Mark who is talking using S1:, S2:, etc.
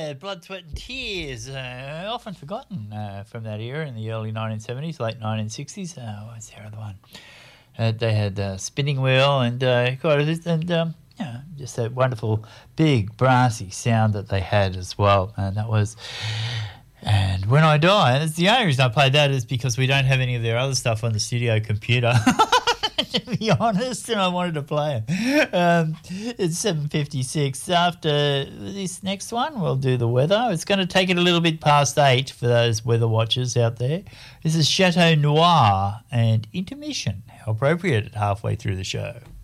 S1: Yeah, Blood, Sweat and Tears, often forgotten from that era in the early 1970s, late 1960s. What's the other one? They had Spinning Wheel and just that wonderful big brassy sound that they had as well. And that was... And When I Die, and it's the only reason I played that is because we don't have any of their other stuff on the studio computer, to be honest, and I wanted to play it. It's 7:56. After this next one, we'll do the weather. It's going to take it a little bit past 8 for those weather watchers out there. This is Chateau Noir and Intermission. How appropriate at halfway through the show.